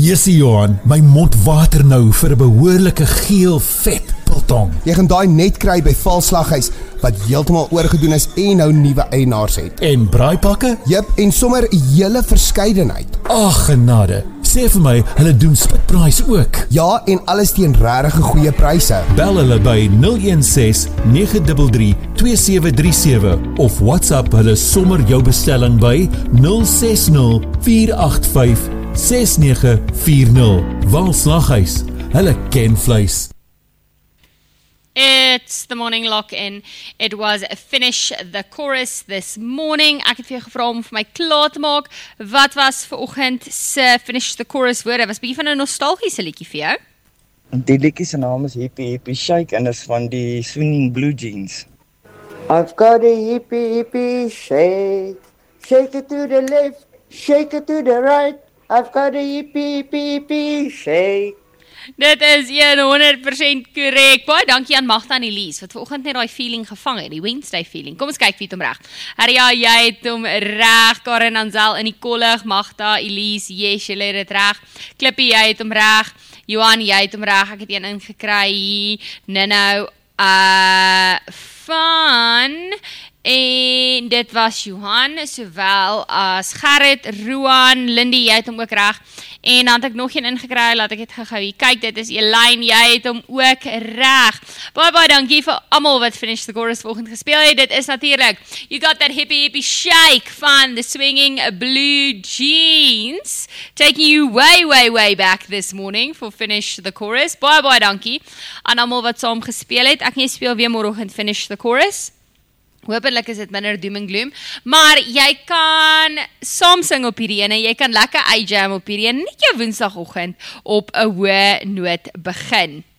Jessie Johan, my mond water nou vir 'n behoorlike geel vet biltong. Jy gaan daai net kry by Valslaghuis wat heeltemal oorgedoen is en nou nuwe eienaars het. En braaipakke? Jep, en sommer 'n hele verskeidenheid. Ag genade, sê vir my, hulle doen spitpryse ook. Ja, en alles teen regtig goeie pryse. Bel hulle by 016 933 2737 of WhatsApp hulle sommer jou bestelling by 060 485 6940. Valslaghuis, hulle ken vleis. It's the morning lock-in. It was Finish the Chorus this morning. Ek het vir jou gevra om vir my klaar te maak. Wat was vanoggend se Finish the Chorus woorde? Was 'n bietjie van 'n nostalgiese liedjie vir jou? Die liedjie se naam is Hippie Hippie Shake en is van die Swinging Blue Jeans. I've got a hippie hippie shake. Shake it to the left, shake it to the right. I've got a hippie hippie hippie shake. Dit is 100% korrek. Baie dankie aan Magda en Elise wat vanoggend net daai feeling gevang het, die Wednesday feeling. Kom ons kyk wie het hom reg. Haria, jy het hom reg. Karen Ansel in die kollig. Magda, Elise, yes, jy het dit reg. Klippie, jy het hom reg. Johan, jy het hom reg. Ek het een ingekry. Nou van en dit was Johan, sowel as Gerrit, Roan, Lindy, jy het hom ook reg. En dan het ek nog een ingekry, laat ek het gehou. Kyk, dit is Elaine, jy het hom ook reg. Baie dankie vir almal wat Finish the Chorus vanoggend gespeel het. Dit is natuurlik You Got That Hippie Hippie Shake van the Swinging Blue Jeans. Taking you way back this morning for Finish the Chorus. Baie dankie aan almal wat saam gespeel het. Ek nie speel weer môreoggend Finish the Chorus. Hoopelik is dit minder doom en gloom, maar jy kan saam sing op hierdie ene, jy kan lekker uitjam op hierdie ene, net jou woensdagoggend op 'n hoë noot begin.